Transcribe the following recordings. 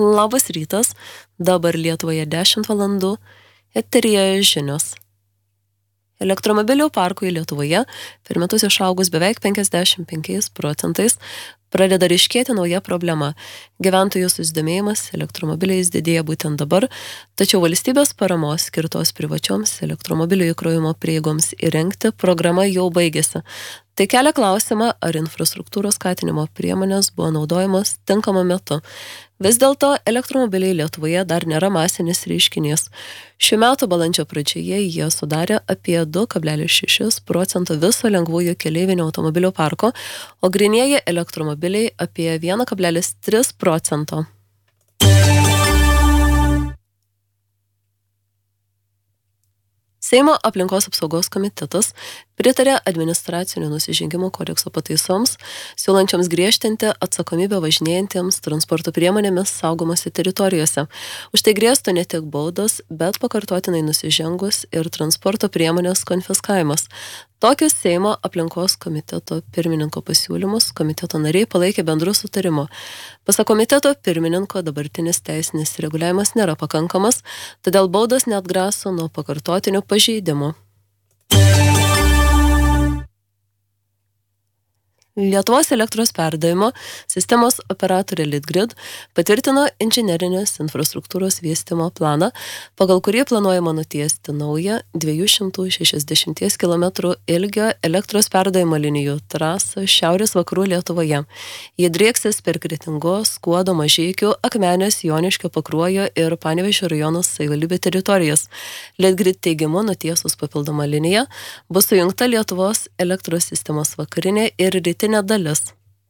Labas rytas, dabar Lietuvoje 10 valandų, eteryje žinios. Elektromobilių parkui Lietuvoje per metus išaugus beveik 55%, pradeda ryškėti nauja problema. Gyventojų susidomėjimas elektromobiliais didėja būtent dabar, tačiau valstybės paramos skirtos privačioms elektromobilių įkrovimo prieigoms įrengti programa jau baigėsi. Tai kelia klausimą, ar infrastruktūros skatinimo priemonės buvo naudojamos tinkamu metu. Vis dėlto elektromobiliai Lietuvoje dar nėra masinis reiškinys. Šių metų balandžio pradžioje jie sudarė apie 2,6% viso lengvųjų keleivinių automobilių parko, o grynieji elektromobiliai apie 1,3%. Seimo aplinkos apsaugos komitetas pritarė administracinių nusižengimų kodekso pataisoms, siūlančioms griežtinti atsakomybę važinėjantiems transporto priemonėmis saugomose teritorijose. Už tai grėstų ne tik baudos, bet pakartotinai nusižengus ir transporto priemonės konfiskavimas. Tokius Seimo aplinkos komiteto pirmininko pasiūlymus komiteto nariai palaikė bendru sutarimu. Pasak komiteto pirmininko, dabartinis teisinis reguliavimas nėra pakankamas, todėl baudos neatgraso nuo pakartotinių pažeidimų. Lietuvos elektros perdavimo sistemos operatorė Litgrid patvirtino inžinerinės infrastruktūros vystymo planą, pagal kurį planuojama nutiesti naują 260 km ilgio elektros perdavimo linijų trasą šiaurės vakarų Lietuvoje. Ji drieksis per Kretingos, Skuodo, Mažeikių, Akmenės, Joniškio, Pakruojo ir Panevėžio rajonų savivaldybių teritorijas. Litgrid teigimu, nutiesus papildomą liniją bus sujungta Lietuvos elektros sistemos vakarinė ir rytinė dalis.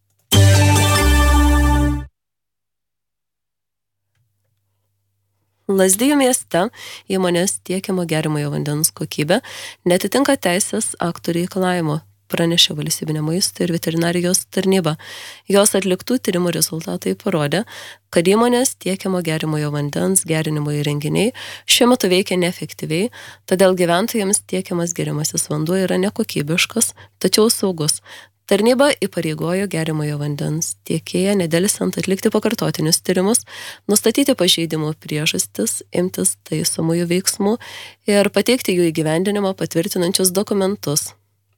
Lazdijų mieste įmonės tiekiamo geriamojo vandens kokybė netitinka teisės aktų reikalavimo, pranešė Valstybinė maisto ir veterinarijos tarnyba. Jos atliktų tyrimų rezultatai parodė, kad įmonės tiekiamo geriamojo vandens gerinimo įrenginiai šiuo metu veikia neefektyviai, todėl gyventojams tiekiamas geriamasis vanduo yra nekokybiškas, tačiau saugus. Tarnyba įpareigojo geriamojo vandens tiekėją nedelsiant atlikti pakartotinius tyrimus, nustatyti pažeidimų priežastis, imtis taisomųjų veiksmų ir pateikti jų įgyvendinimą patvirtinančius dokumentus.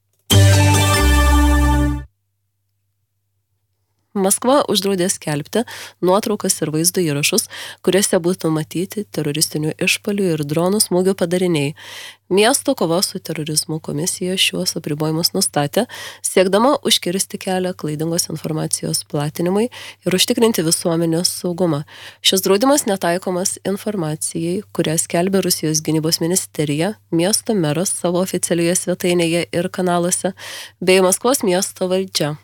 Maskva uždraudė skelbti nuotraukas ir vaizdo įrašus, kuriuose būtų matyti teroristinių išpuolių ir dronų smūgių padariniai. Miesto kovos su terorizmu komisija šiuos apribojimus nustatė, siekdama užkirsti kelią klaidingos informacijos platinimui ir užtikrinti visuomenės saugumą. Šis draudimas netaikomas informacijai, kurią skelbė Rusijos gynybos ministerija, miesto meras savo oficialioje svetainėje ir kanaluose, bei Maskvos miesto valdžia.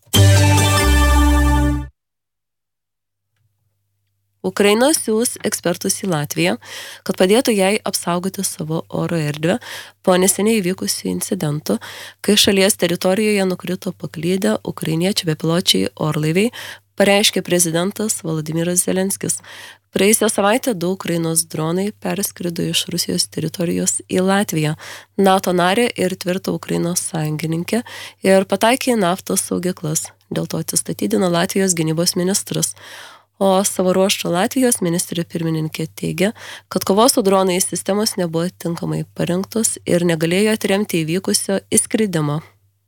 Ukraina siūs ekspertus į Latviją, kad padėtų jai apsaugoti savo oro erdvę po neseniai įvykusių incidentų, kai šalies teritorijoje nukrito paklydę ukrainiečių bepiločiai orlaiviai, pareiškė prezidentas Volodymyras Zelenskis. Praėjusią savaitę 2 Ukrainos dronai perskrido iš Rusijos teritorijos į Latviją, NATO narę ir tvirtą Ukrainos sąjungininkę, ir pataikė į naftos saugyklas. Dėl to atsistatydino Latvijos gynybos ministras. O savo ruožtu Latvijos ministrė pirmininkė teigia, kad kovos su dronais sistemos nebuvo tinkamai parengtos ir negalėjo atremti įvykusio įskridimo.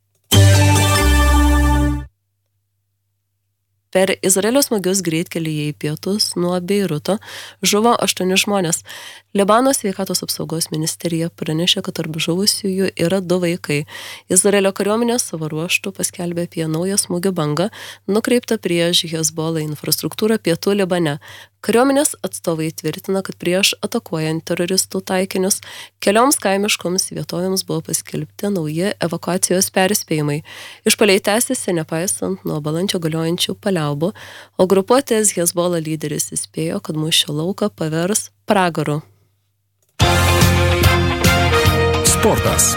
Per Izraelio smūgius greitkelyje į pietus nuo Beiruto žuvo 8 žmonės. Libano sveikatos apsaugos ministerija pranešė, kad tarp žuvusiųjų yra 2 vaikai. Izraelio kariuomenė savo ruožtu paskelbė apie naują smūgių bangą, nukreiptą prieš Hezbollah infrastruktūrą pietų Libane. Kariuomenės atstovai tvirtina, kad prieš atakuojant teroristų taikinius kelioms kaimiškoms vietovėms buvo paskelbti nauji evakuacijos perspėjimai. Išpuoliai tęsiasi nepaisant nuo balandžio galiojančių paliaubų, o grupuotės Hezbollah lyderis įspėjo, kad mūšio lauką pavers pragaru. Sportas.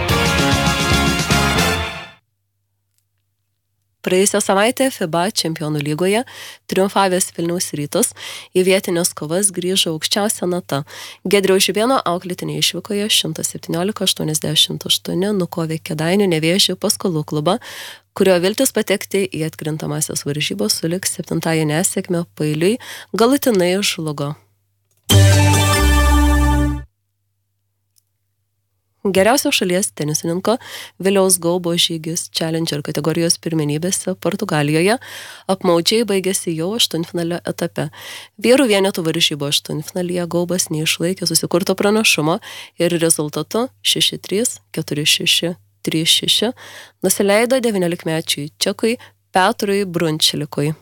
Praėjusią savaitę FIBA čempionų lygoje triumfavęs Vilniaus Rytas į vietinės kovas grįžo aukščiausia nata. Giedriaus Žibėno auklėtiniai išvykoje 117-88 nukovė Kėdainių Nevėžio Paskolų klubą, kurio viltis patekti į atkrintamąsias varžybas suliks 7-ąją nesėkmę pailiui, galutinai žlugo. Geriausio šalies tenisininko Viliaus Gaubo žygis Challenger kategorijos pirmenybėse Portugalijoje apmaudžiai baigėsi jau aštuntfinalio etape. Vyrų vienetų varžybų aštuntfinalyje Gaubas neišlaikė susikurto pranašumo ir rezultatu 6-3, 4-6, 3-6 nusileido 19-mečiui čekui Petrui Brunčilikui.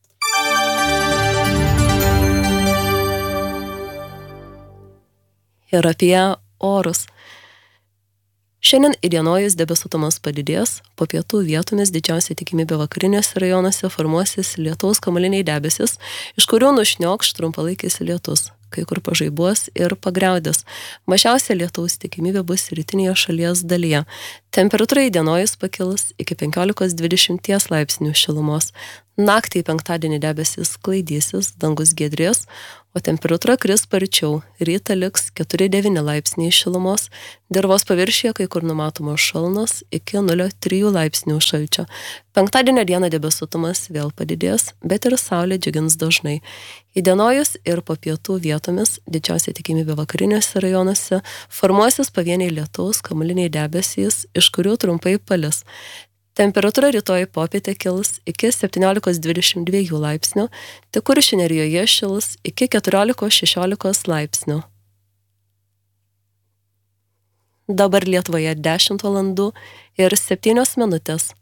Ir apie orus. Šiandien įdienojus debesuotumas padidės, po pietų vietomis didžiausia tikimybė vakariniuose rajonuose formuosis lietaus kamuoliniai debesis, iš kurių nušniokš trumpalaikis lietus, kai kur pažaibuos ir pagriaudės. Mažiausia lietaus tikimybė bus rytinėje šalies dalyje. Temperatūra įdienojus pakils iki 15-20 laipsnių šilumos. Naktį penktadienį debesis sklaidysis, dangus giedrės, o temperatūra kris sparčiau. Rytą liks 4-9 laipsniai šilumos, dirvos paviršiuje kai kur numatomos šalnos iki 0,3 laipsnių šalčio. Penktadienio dieną debesuotumas vėl padidės, bet ir saulė džiugins dažnai. Įdienojus ir po pietų vietomis didžiausia tikimybė vakariniuose rajonuose formuosis pavieniai lietaus kamuoliniai debesys, iš kurių trumpai palis. Temperatūra rytoj popietę kils iki 17-22 laipsnių, tik Kuršių nerijoje šils iki 14-16 laipsnių. Dabar Lietuvoje 10 valandų ir 7 minutės.